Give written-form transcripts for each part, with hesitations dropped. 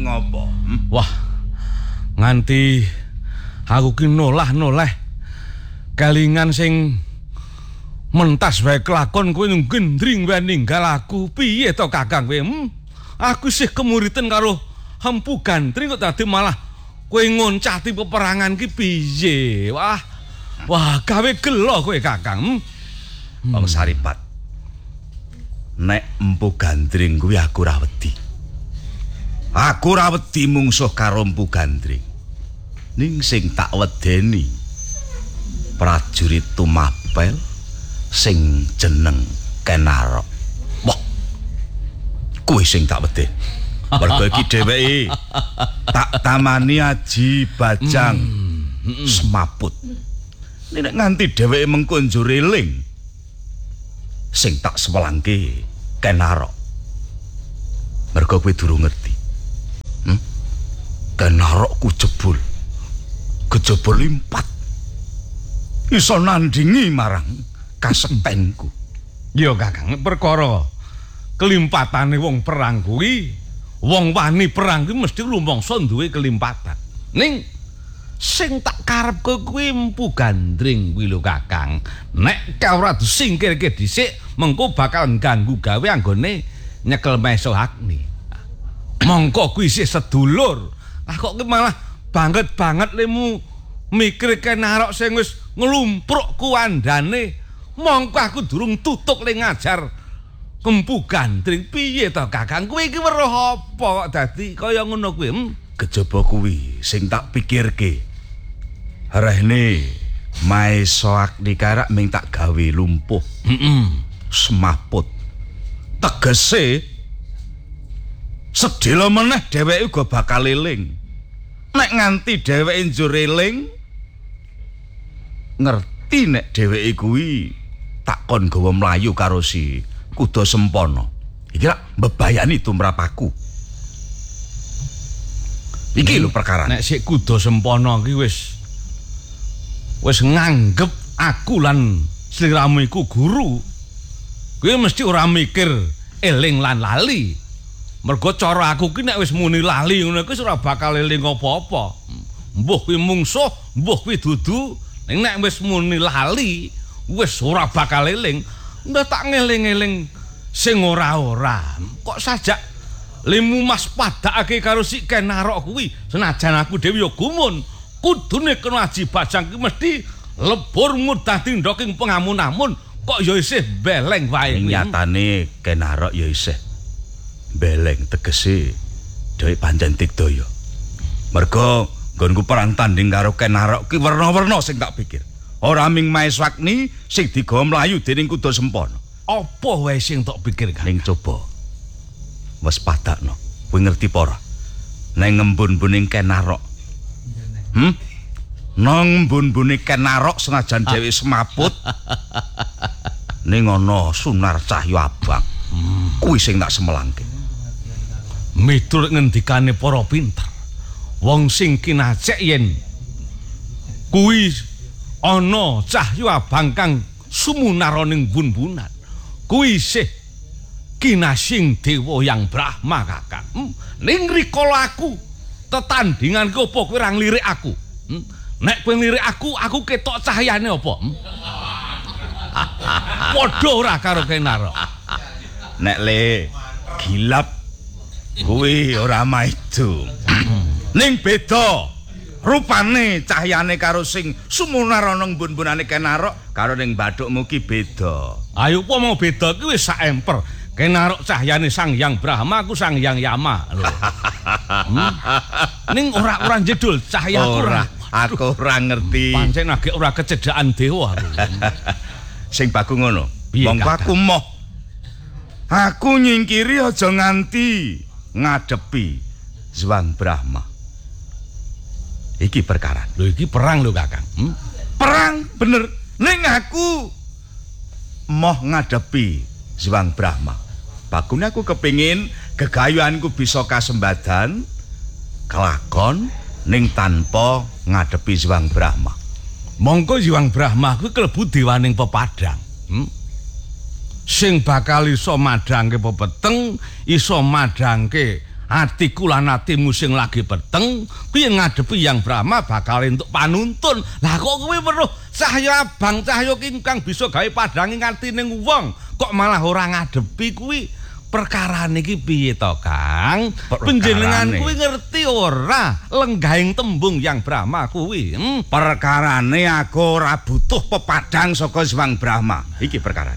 ngopo? Wah, nganti aku ki noleh kelingan sing mentas wae kelakon kowe gendring wae ninggal aku. Piye to Kakang kowe? Aku sih kemuritan karo Empu Gandring kok dadi malah kowe ngoncati peperangan ki piye? Wah, gawe gelo kowe Kakang. Wong Saripat. Nek Empu Gandring kuwi aku ra wedi. Aku ra wedi mungsuh karo Empu Gandring. Ning sing tak wedeni prajurit Tumapel sing jeneng Kenarok. Wah. Kuwi sing tak wedeni. Mergo iki dheweke tak tamani Aji Bajang Semaput. Nek nganti dheweke mengko njur eling sing tak sepelangke Kenarok. Mergo kowe durung ngerti. Kenarokku jebul. Kejaba limpat. Iso nandingi marang kasektenku. Ya Kakang, perkara kelimpatane wong perang kuwi, wong wani perang kuwi mesti lumangsa duwe kelimpatan. Ning sing tak karepke kuwi Empu Gandring kuwi lho Kakang. Nek ora disingkirke dhisik, mengko bakal ganggu gawe anggone nyekel Maesa Agni. Mongko kuwi isih sedulur. Kok malah banget lemu mikir Kenarok sing wis nglumpruk kuandane. Mongko aku durung tutuk le ngajar Empu Gandring. Piye to Kakang? Kowe iki weruh apa kok dadi kaya ngono kuwi? Kejaba kuwi sing tak pikirke. Rehne Maesa Agni karak ming tak gawe lumpuh. Semaput. Tegese sedhela meneh dheweke uga bakal eling. Nek nganti dheweke njur eling, ngerti nek dheweke kuwi takon gawa mlayu karo si Kuda Sempana. Iki lak mbebayani tumrap aku. Iki lho perkara. Nek sik Kuda Sempana ki wis nganggep aku lan sliramu iku guru. Kuwi mesti ora mikir eling lan lali. Mergo cara aku ki nek wis muni lali ngono kuwi ora bakal eling apa-apa. Mbuh kuwi mungsuh, mbuh kuwi dudu. Ning nek wis muni lali, wis ora bakal eling. Ndak tak ngeling-eling sing ora-ora. Kok sajak limu mas padakake karo si Kenarok kuwi, senajan aku dhewe ya gumun, kudune kena Aji Bajang ki mesti lebur mudah tindok ing pengamun-amun, kok ya isih beleng wae. Nyatane Kenarok ya isih beleng, tegese dhewe pancen Tigdaya. Mergo nggonku perang tanding karo Kenarok ki werna-werna sing tak pikir. Ora ming Maesa Agni sing digawa mlayu dening Kuda Sempana. Apa wae sing tak pikir kan? Ning coba wis padakno. Kowe ngerti apa ora? Nang ngembun-buning Kenarok. Nang ngembun-buning Kenarok senajan dhewe semaput. Ning ana sunar cahya abang. Kuwi sing tak semelangke. Miturut ngendikane para pinter, wong sing kinacek yen kuwi ana cahya abang kang sumunaraning bun-bunan, kuwi isih kinasing Dewa Yang Brahma Kakang. Ning rikala aku tetandingan ki apa kowe ora nglirik aku? Nek kowe nglirik aku ketok cahyane apa? Padha ora karo Kenarok. Nek le gilap kuwi ora maido. Ning beda rupane cahyane karo sing sumunar ana mbun-bunane Kenarok karo ning bathukmu ki beda. Ayo apa mau beda ki wis sak emper. Kenarok cahyane Sang Hyang Brahma, aku Sang Hyang Yama lho. Ning ora jedul cahyaku ora. Aku ora ngerti. Pancen agek ora kecedhakan dewa aku. Sing baku ngono. Wong aku moh. Aku nyingkiri aja nganti ngadepi Zwang Brahma. Iki perkara. Lho iki perang lho Kakang. Perang bener. Ning aku moh ngadepi Zwang Brahma. Bakune aku kepingin gegayuhanku bisa kasembadan kelakon ning tanpa ngadepi Zwang Brahma. Mongko Zwang Brahma kuwi klebu dewaning pepadang. Sing bakal iso madangke pepeteng, iso madangke atiku lan atimu sing lagi peteng kuwi ngadepi Yang Brahma bakal entuk panuntun. Lah kok kuwi weruh cahya abang cahya kang bisa gawe padangi ngatine wong kok malah ora ngadepi kuwi. Perkarane iki piye to, Kang? Panjenengan kuwi ngerti ora lenggahing tembung Yang Brahma kuwi? Perkarane aku ora butuh pepadang saka Sang Brahma. Iki perkarane.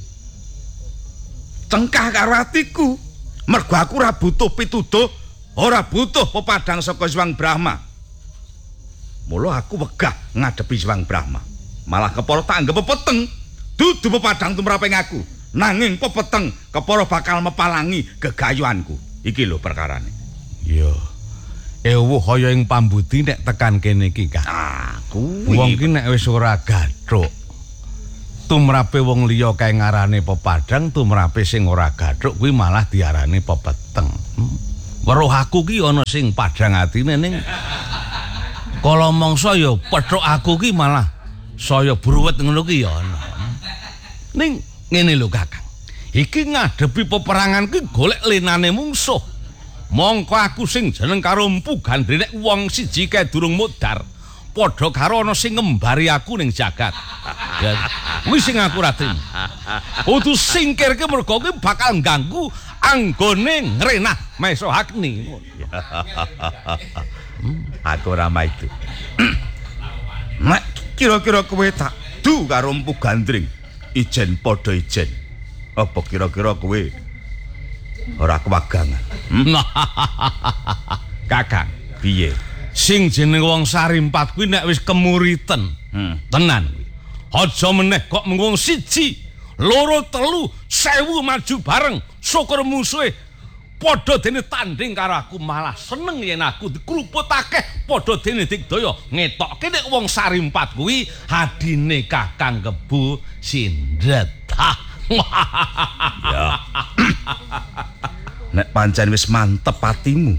Cengkah karo atiku. Mergo aku ora butuh pituduh, ora butuh pepadang saka Sang Brahma. Mula aku wegah ngadepi Sang Brahma. Malah kepara tak anggap pepeteng. Dudu pepadang tumraping aku. Nanging pepeteng kepara bakal mepalangi gegayuanku. Iki lho perkarane. Yo. Ewu kaya ing pambudi nek tekan kene iki, Kang. Kuwi. Wong ki nek wis ora gathuk. Tumrape wong liya kae ngarane pepadang, tumrape sing ora gathuk kuwi malah diarani pepeteng. Weruh aku ki ana sing padang atine ning kala mangsa ya pethuk aku ki malah saya bruwet ngono ki ya ana. Ning ngene lho Kakang. Iki ngadepi peperangan ki golek lenane mungsuh. Mongko aku sing jeneng karo Empu Gandri nek wong siji kae durung mudhar. Padha karo ana sing ngembari aku ning jagat. Ya, kuwi sing aku ora trimo. Kudu singkirke mergo kuwi bakal ganggu anggone ngrenah Maesa Agni. Aku ora maido. Nek kira-kira kowe tak du karo Empu Gandring, ijen padha ijen. Apa kira-kira kowe ora kewagangan? Kakang, piye? sing jeneng wong Sarimpat kuwi nek wis kemuriten. Tenan kuwi. Aja meneh kok mung wong siji, loro, telu, 1000 maju bareng. Syukur musuhe padha dene tanding karo aku malah seneng yen aku dikruput akeh padha dene digdaya ngetokke nek wong Sarimpat kuwi adine Kakang Kebu Sindret. Ya. Nek pancen wis mantep atimu.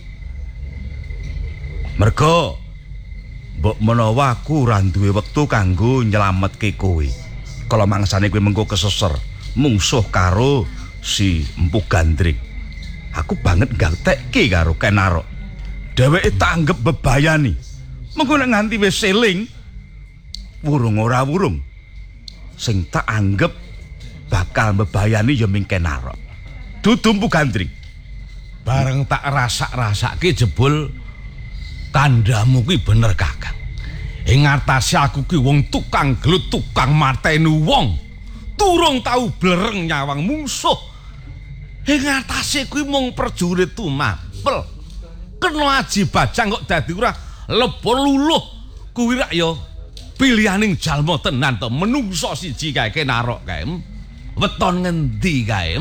Mergo mbok menawa aku ora duwe wektu kanggo nyelametke kowe. Kala mangsane kowe mengko keseser mungsuh karo si Empu Gandring. Aku banget gatekke karo Kenarok. Dheweke tak anggap bebayani. Mengko nek nganti wis eling wurung ora wurung. Sing tak anggap bakal bebayani ya ming Kenarok. Dudu Empu Gandring. Bareng tak rasak-rasake jebul kandamu kuwi bener Kakang. Ing ngatasi aku ki wong tukang gelut, tukang mateni wong. Turung tau blereng nyawang mungsuh. Ing ngatasi kuwi mung prajurit tumapel. Kena aji bajang kok dadi ora lebo luluh. Kuwi rak ya pilihaning jalma tenan to, menungso siji kae Kenarok kae. Weton ngendi kae?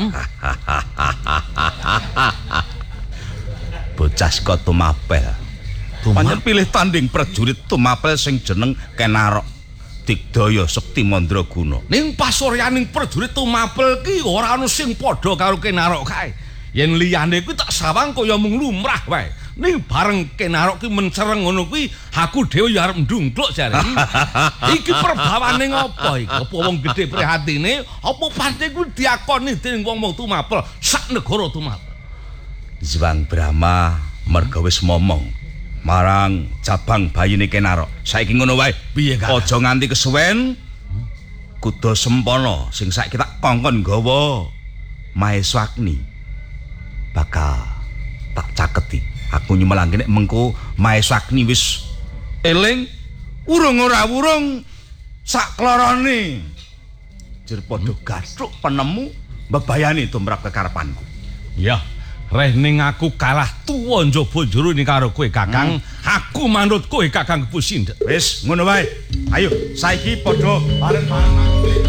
Bocah saka tumapel. Pancen pilih tanding prajurit tumapel sing jeneng Kenarok Digdaya Sekti Mandraguna. Ning pasuryaning prajurit tumapel ki ora ana sing padha karo Kenarok kae. Yen liyane kuwi tak sawang kaya mung lumrah wae. Ning bareng Kenarok ki mencereng ngono kuwi aku dhewe ya arep ndungkluk jare. Iki perbawane ngopo iki? Apa wong gedhe prihatine apa pancen kuwi diakoni dening wong-wong tumapel sak negara tumapel. Sang Brahma merga wis momong marang cabang bayine Kenarok. Saiki ngono wae. Piye Kak? Aja nganti kesuwen. Kuda Sempana sing saiki tak kongkon gawa Maesa Agni bakal tak caketi. Aku nyumelangke nek mengko Maesa Agni wis eling urung ora wurung sak klorone. Jur padha gathuk penemu mbebayani tumrap kekarepanku. Ya. Reh ning aku kalah tuwa njaba jero ning karo kowe Kakang. Aku manut kowe Kakang Kebu Sindret. Wis ngono wae. Ayo saiki padha bareng-bareng.